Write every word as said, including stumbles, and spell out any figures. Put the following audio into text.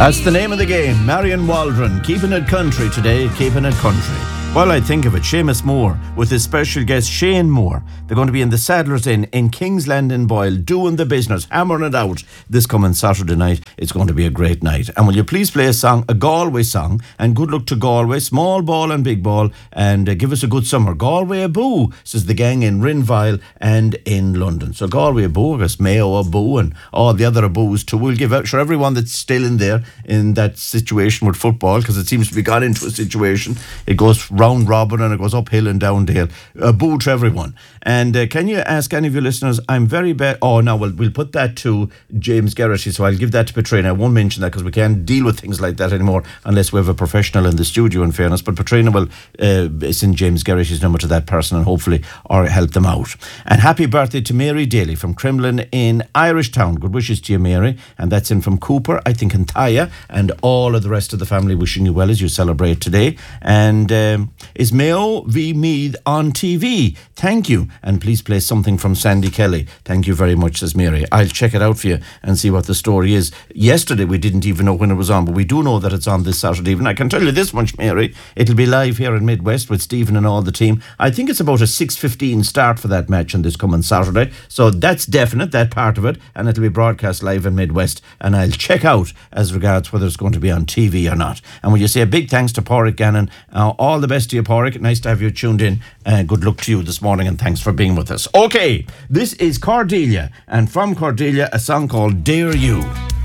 That's the name of the game. Marion Waldron, keeping it country today, keeping it country. Well, I think of it, Seamus Moore with his special guest Shane Moore. They're going to be in the Saddler's Inn in Kingsland in Boyle, doing the business, hammering it out this coming Saturday night. It's going to be a great night. And will you please play a song, a Galway song, and good luck to Galway, small ball and big ball, and uh, give us a good summer. Galway a boo, says the gang in Rinville and in London. So Galway a boo, I guess Mayo a boo, and all the other boos too. We'll give out, sure, everyone that's still in there in that situation with football, because it seems to be got into a situation. It goes round robin and it goes uphill and down dale. A boo to everyone. And uh, can you ask any of your listeners, I'm very bad. Oh, no, we'll, we'll put that to James Garrity, so I'll give that to Patrina. I won't mention that because we can't deal with things like that anymore unless we have a professional in the studio, in fairness. But Patrina will uh, send James Garrity's number to that person and hopefully or help them out. And happy birthday to Mary Daly from Cremlin in Irishtown. Good wishes to you, Mary. And that's in from Cooper, I think, in Thaya, and all of the rest of the family wishing you well as you celebrate today. And um, is Mayo v Meath on T V? Thank you. And please play something from Sandy Kelly. Thank you very much, says Mary. I'll check it out for you and see what the story is. Yesterday we didn't even know when it was on, but we do know that it's on this Saturday evening. I can tell you this much, Mary. It'll be live here in Midwest with Stephen and all the team. I think it's about a six fifteen start for that match on this coming Saturday. So that's definite, that part of it. And it'll be broadcast live in Midwest. And I'll check out as regards whether it's going to be on T V or not. And will you say a big thanks to Pádraig Gannon. Uh, all the best to you, Pádraig. Nice to have you tuned in. Uh, good luck to you this morning and thanks for being with us. Okay, this is Cordelia, and from Cordelia, a song called Dare You.